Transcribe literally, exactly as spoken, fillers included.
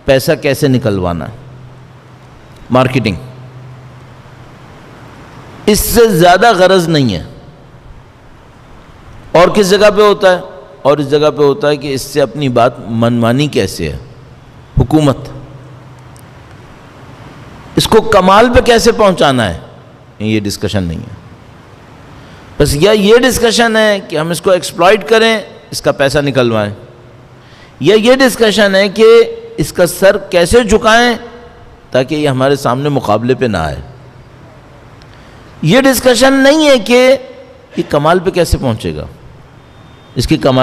पैसा कैसे निकलवाना है, मार्केटिंग, इससे ज़्यादा गरज नहीं है। और किस जगह पे होता है? और इस जगह पे होता है कि इससे अपनी बात मनमानी कैसे है, हुकूमत इसको कमाल पे कैसे पहुंचाना है, ये डिस्कशन नहीं है। बस या ये डिस्कशन है कि हम इसको एक्सप्लॉइट करें, इसका पैसा निकलवाएं, या ये डिस्कशन है कि इसका सर कैसे झुकाएं ताकि ये हमारे सामने मुकाबले पे ना आए। ये डिस्कशन नहीं है कि ये कमाल पे कैसे पहुंचेगा, इसकी कमाल